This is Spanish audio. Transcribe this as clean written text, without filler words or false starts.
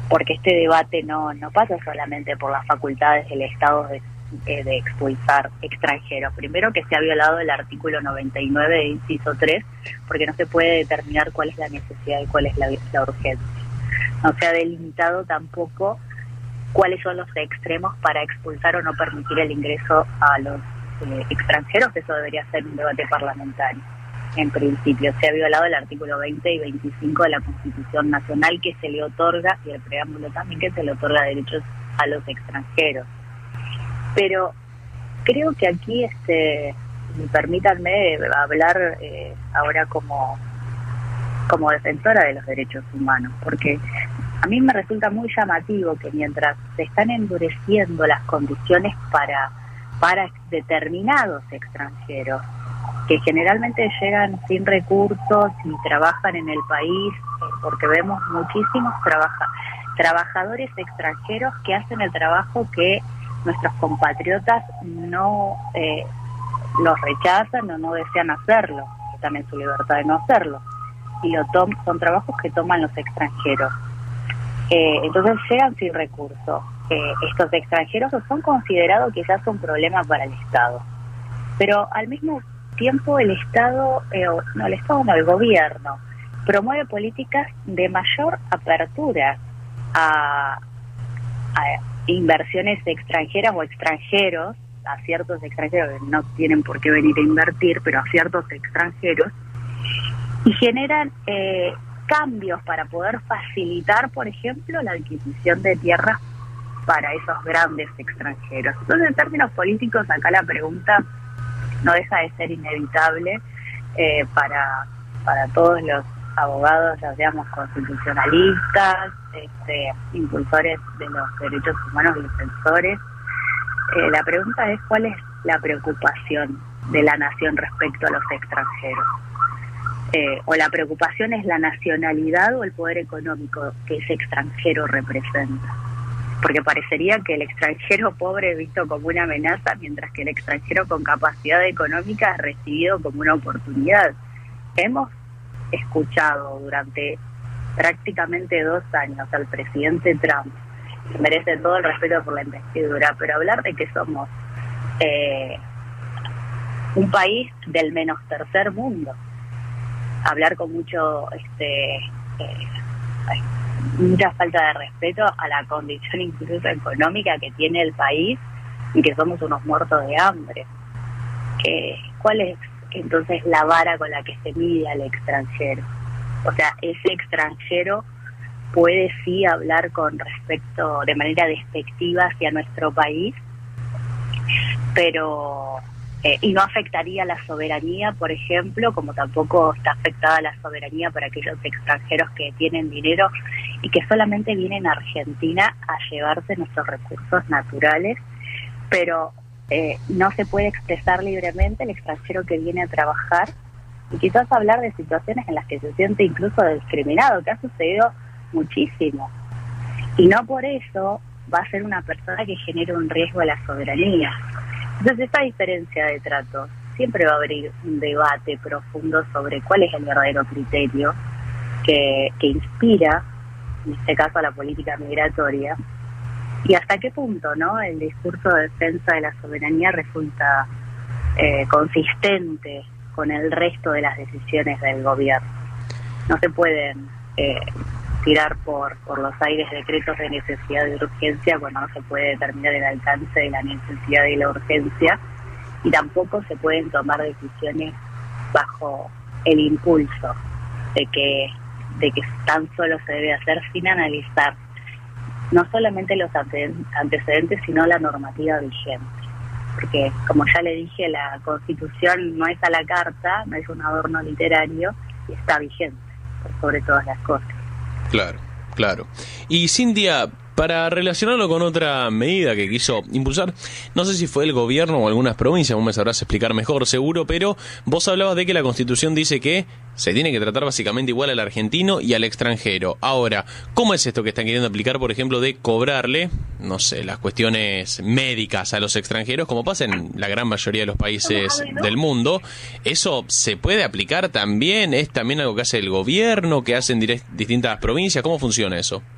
porque este debate no pasa solamente por las facultades del Estado de expulsar extranjeros. Primero, que se ha violado el artículo 99 de inciso 3, porque no se puede determinar cuál es la necesidad y cuál es la urgencia. No se ha delimitado tampoco cuáles son los extremos para expulsar o no permitir el ingreso a los extranjeros. Eso debería ser un debate parlamentario. En principio, se ha violado el artículo 20 y 25 de la Constitución Nacional, que se le otorga, y el preámbulo también, que se le otorga derechos a los extranjeros. Pero creo que aquí, permítanme hablar ahora como defensora de los derechos humanos, porque a mí me resulta muy llamativo que mientras se están endureciendo las condiciones para determinados extranjeros, que generalmente llegan sin recursos y trabajan en el país, porque vemos muchísimos trabajadores extranjeros que hacen el trabajo que nuestros compatriotas no los rechazan o no desean hacerlo, que también es su libertad de no hacerlo, y son trabajos que toman los extranjeros. Entonces llegan sin recursos. Estos extranjeros son considerados quizás un problema para el Estado, pero al mismo tiempo el gobierno promueve políticas de mayor apertura a inversiones extranjeras o extranjeros, a ciertos extranjeros que no tienen por qué venir a invertir, pero a ciertos extranjeros, y generan cambios para poder facilitar, por ejemplo, la adquisición de tierras para esos grandes extranjeros. Entonces, en términos políticos, acá la pregunta no deja de ser inevitable para todos los abogados, ya seamos constitucionalistas, impulsores de los derechos humanos y defensores. La pregunta es: ¿cuál es la preocupación de la nación respecto a los extranjeros? O la preocupación es la nacionalidad o el poder económico que ese extranjero representa. Porque parecería que el extranjero pobre es visto como una amenaza, mientras que el extranjero con capacidad económica es recibido como una oportunidad. Hemos escuchado durante prácticamente 2 años al presidente Trump, que merece todo el respeto por la investidura, pero hablar de que somos un país del menos tercer mundo, hablar con mucha falta de respeto a la condición incluso económica que tiene el país y que somos unos muertos de hambre. ¿Cuál es entonces la vara con la que se mide al extranjero? O sea, ese extranjero puede sí hablar con respecto, de manera despectiva hacia nuestro país, pero y no afectaría la soberanía, por ejemplo, como tampoco está afectada la soberanía para aquellos extranjeros que tienen dinero y que solamente vienen a Argentina a llevarse nuestros recursos naturales, pero no se puede expresar libremente el extranjero que viene a trabajar y quizás hablar de situaciones en las que se siente incluso discriminado, que ha sucedido muchísimo. Y no por eso va a ser una persona que genere un riesgo a la soberanía. Entonces, esta diferencia de trato siempre va a abrir un debate profundo sobre cuál es el verdadero criterio que inspira, en este caso, a la política migratoria, y hasta qué punto, ¿no?, el discurso de defensa de la soberanía resulta consistente con el resto de las decisiones del gobierno. No se pueden tirar por los aires decretos de necesidad y urgencia cuando no se puede determinar el alcance de la necesidad y la urgencia, y tampoco se pueden tomar decisiones bajo el impulso de que tan solo se debe hacer sin analizar no solamente los antecedentes, sino la normativa vigente. Porque, como ya le dije, la Constitución no es a la carta, no es un adorno literario, y está vigente por sobre todas las cosas. Claro, claro. Y Cintia, para relacionarlo con otra medida que quiso impulsar, no sé si fue el gobierno o algunas provincias, vos me sabrás explicar mejor seguro, pero vos hablabas de que la Constitución dice que se tiene que tratar básicamente igual al argentino y al extranjero. Ahora, ¿cómo es esto que están queriendo aplicar, por ejemplo, de cobrarle, no sé, las cuestiones médicas a los extranjeros, como pasa en la gran mayoría de los países del mundo? ¿Eso se puede aplicar también? ¿Es también algo que hace el gobierno, que hacen distintas provincias? ¿Cómo funciona eso?